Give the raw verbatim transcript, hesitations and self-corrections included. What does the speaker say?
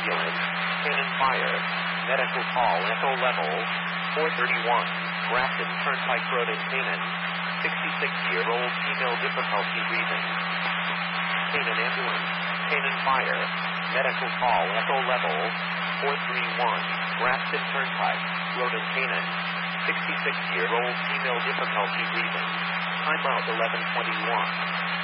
ambulance, Cannon Fire, medical call echo level, four thirty-one, Grafton Turnpike Road in Canaan, sixty-six-year-old female difficulty breathing. Canaan ambulance, Canaan Fire, medical call echo level, four three one, Grafton Turnpike Road in Canaan, sixty-six-year-old female difficulty breathing. Time out eleven twenty-one.